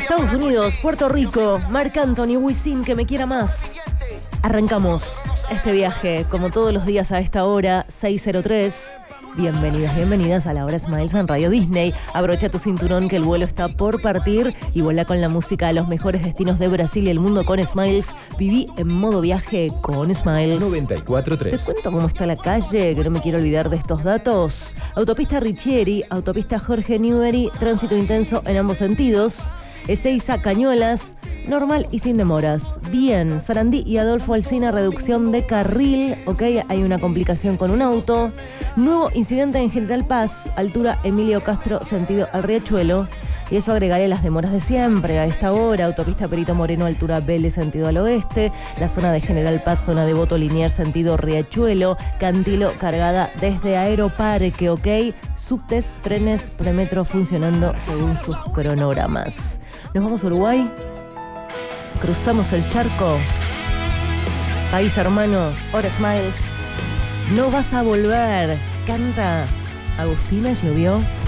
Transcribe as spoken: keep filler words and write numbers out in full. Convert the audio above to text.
Estados Unidos, Puerto Rico, Marc Anthony, Wisin, que me quiera más. Arrancamos este viaje, como todos los días a esta hora, seis cero tres. Bienvenidos, bienvenidas a la hora Smiles en Radio Disney. Abrocha tu cinturón que el vuelo está por partir y vuela con la música a los mejores destinos de Brasil y el mundo con Smiles. Viví en modo viaje con Smiles. noventa y cuatro punto tres. Te cuento cómo está la calle, que no me quiero olvidar de estos datos. Autopista Richieri, autopista Jorge Newbery, tránsito intenso en ambos sentidos. Ezeiza, Cañuelas, normal y sin demoras. Bien, Sarandí y Adolfo Alsina, reducción de carril. Ok, hay una complicación con un auto. Nuevo incidente en General Paz, altura Emilio Castro, sentido al Riachuelo. Y eso agregaré las demoras de siempre. A esta hora, autopista Perito Moreno, altura Vélez, sentido al oeste. La zona de General Paz, zona de Voto Liniers, sentido Riachuelo. Cantilo, cargada desde Aeroparque, ok. Subtes, trenes, premetro funcionando según sus cronogramas. Nos vamos a Uruguay. Cruzamos el charco. País hermano, Hora Smiles. No vas a volver. Canta Agustina Llovió.